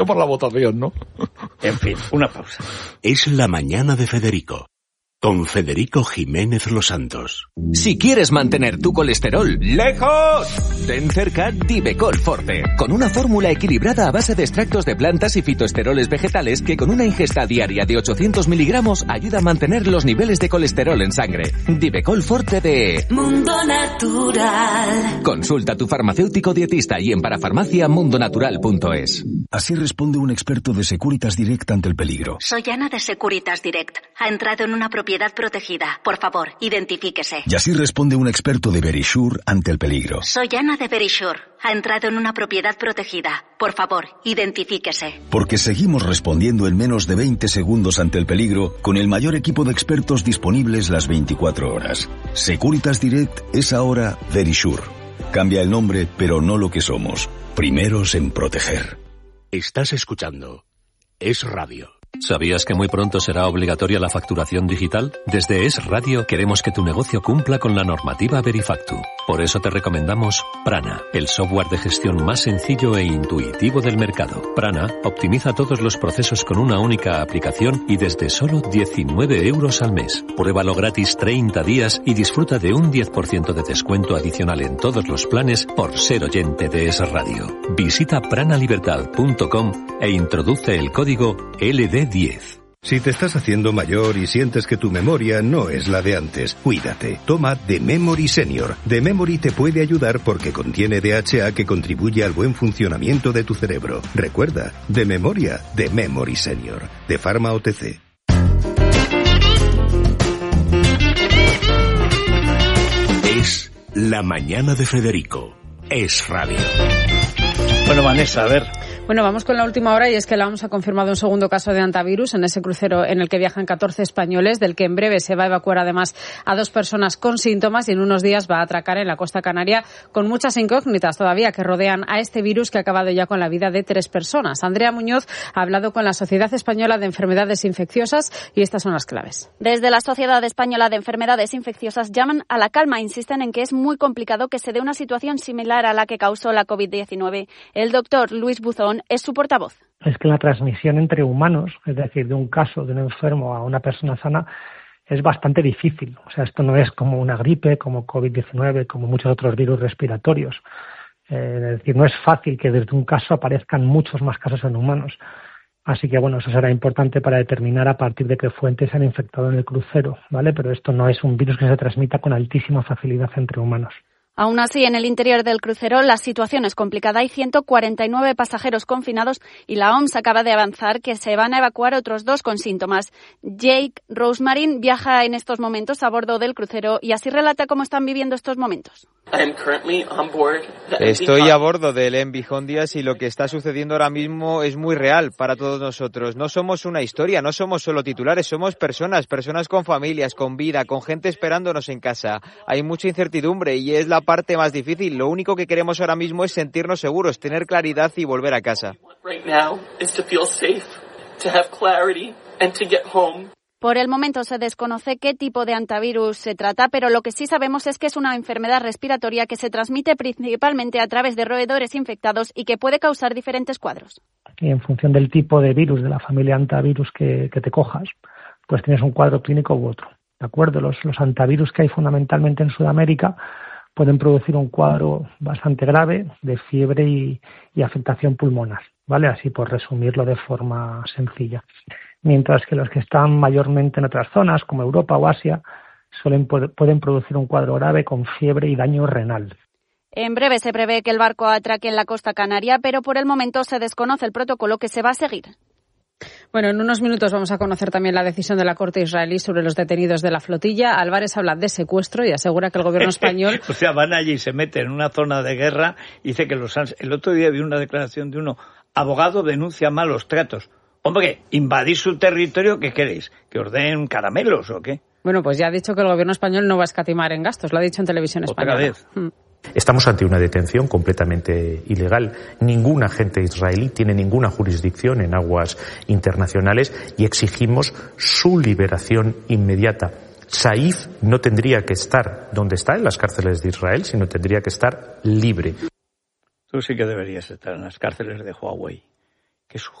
por la votación, ¿no? En fin, una pausa. Es la mañana de Federico, con Federico Jiménez Los Santos. Si quieres mantener tu colesterol lejos, ten cerca Divecol Forte, con una fórmula equilibrada a base de extractos de plantas y fitoesteroles vegetales que con una ingesta diaria de 800 miligramos ayuda a mantener los niveles de colesterol en sangre. Divecol Forte de Mundo Natural. Consulta a tu farmacéutico dietista y en parafarmaciamundonatural.es. Así responde un experto de Securitas Direct ante el peligro. Soy Ana de Securitas Direct. Ha entrado en una propiedad protegida. Por favor, identifíquese. Y así responde un experto de Verisure ante el peligro. Soy Ana de Verisure. Ha entrado en una propiedad protegida. Por favor, identifíquese. Porque seguimos respondiendo en menos de 20 segundos ante el peligro con el mayor equipo de expertos disponibles las 24 horas. Securitas Direct es ahora Verisure. Cambia el nombre, pero no lo que somos. Primeros en proteger. Estás escuchando Es Radio. ¿Sabías que muy pronto será obligatoria la facturación digital? Desde Es Radio queremos que tu negocio cumpla con la normativa Verifactu. Por eso te recomendamos Prana, el software de gestión más sencillo e intuitivo del mercado. Prana optimiza todos los procesos con una única aplicación y desde solo 19 euros al mes. Pruébalo gratis 30 días y disfruta de un 10% de descuento adicional en todos los planes por ser oyente de Es Radio. Visita pranalibertad.com e introduce el código LD10. Si te estás haciendo mayor y sientes que tu memoria no es la de antes, cuídate. Toma The Memory Senior. The Memory te puede ayudar porque contiene DHA que contribuye al buen funcionamiento de tu cerebro. Recuerda, de memoria, The Memory Senior. De Pharma OTC. Es la mañana de Federico. Es Radio. Bueno, Vanessa, a ver. Bueno, vamos con la última hora y es que la OMS ha confirmado un segundo caso de hantavirus en ese crucero en el que viajan 14 españoles, del que en breve se va a evacuar además a 2 personas con síntomas y en unos días va a atracar en la costa canaria con muchas incógnitas todavía que rodean a este virus que ha acabado ya con la vida de 3 personas. Andrea Muñoz ha hablado con la Sociedad Española de Enfermedades Infecciosas y estas son las claves. Desde la Sociedad Española de Enfermedades Infecciosas llaman a la calma, insisten en que es muy complicado que se dé una situación similar a la que causó la COVID-19. El doctor Luis Buzón es su portavoz. Es que la transmisión entre humanos, es decir, de un caso de un enfermo a una persona sana, es bastante difícil. O sea, esto no es como una gripe, como COVID-19, como muchos otros virus respiratorios. Es decir, no es fácil que desde un caso aparezcan muchos más casos en humanos. Así que, bueno, eso será importante para determinar a partir de qué fuentes se han infectado en el crucero, ¿vale? Pero esto no es un virus que se transmita con altísima facilidad entre humanos. Aún así, en el interior del crucero la situación es complicada. Hay 149 pasajeros confinados y la OMS acaba de avanzar que se van a evacuar otros 2 con síntomas. Jake Rosemarin viaja en estos momentos a bordo del crucero y así relata cómo están viviendo estos momentos. Estoy a bordo del MV Hondias y lo que está sucediendo ahora mismo es muy real para todos nosotros. No somos una historia, no somos solo titulares, somos personas con familias, con vida, con gente esperándonos en casa. Hay mucha incertidumbre y es la parte más difícil. Lo único que queremos ahora mismo es sentirnos seguros, tener claridad y volver a casa. Por el momento se desconoce qué tipo de hantavirus se trata, pero lo que sí sabemos es que es una enfermedad respiratoria que se transmite principalmente a través de roedores infectados y que puede causar diferentes cuadros. Y en función del tipo de virus, de la familia hantavirus que te cojas, pues tienes un cuadro clínico u otro. ¿De acuerdo? Los hantavirus que hay fundamentalmente en Sudamérica pueden producir un cuadro bastante grave de fiebre y afectación pulmonar, ¿vale? Así por resumirlo de forma sencilla. Mientras que los que están mayormente en otras zonas, como Europa o Asia, pueden producir un cuadro grave con fiebre y daño renal. En breve se prevé que el barco atraque en la costa canaria, pero por el momento se desconoce el protocolo que se va a seguir. Bueno, en unos minutos vamos a conocer también la decisión de la Corte israelí sobre los detenidos de la flotilla. Álvarez habla de secuestro y asegura que el gobierno español... O sea, van allí y se meten en una zona de guerra y dice que el otro día vi una declaración de uno, abogado denuncia malos tratos. Hombre, invadir su territorio, ¿qué queréis? ¿Que os den caramelos o qué? Bueno, pues ya ha dicho que el gobierno español no va a escatimar en gastos, lo ha dicho en televisión española. ¿Otra vez? Estamos ante una detención completamente ilegal. Ningún agente israelí tiene ninguna jurisdicción en aguas internacionales y exigimos su liberación inmediata. Saif no tendría que estar donde está, en las cárceles de Israel, sino tendría que estar libre. Tú sí que deberías estar en las cárceles de Huawei. que su